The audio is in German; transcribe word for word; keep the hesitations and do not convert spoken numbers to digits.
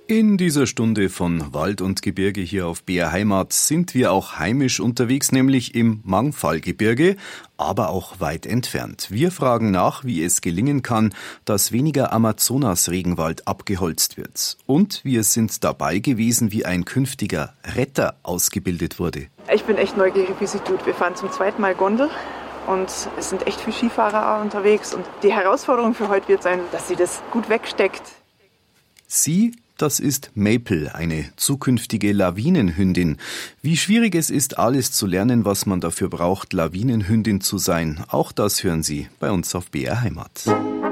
In dieser Stunde von Wald und Gebirge hier auf B R Heimat sind wir auch heimisch unterwegs, nämlich im Mangfallgebirge, aber auch weit entfernt. Wir fragen nach, wie es gelingen kann, dass weniger Amazonas-Regenwald abgeholzt wird. Und wir sind dabei gewesen, wie ein künftiger Retter ausgebildet wurde. Ich bin echt neugierig, wie sie tut. Wir fahren zum zweiten Mal Gondel. Und es sind echt viele Skifahrer unterwegs. Und die Herausforderung für heute wird sein, dass sie das gut wegsteckt. Sie, das ist Maple, eine zukünftige Lawinenhündin. Wie schwierig es ist, alles zu lernen, was man dafür braucht, Lawinenhündin zu sein. Auch das hören Sie bei uns auf B R Heimat.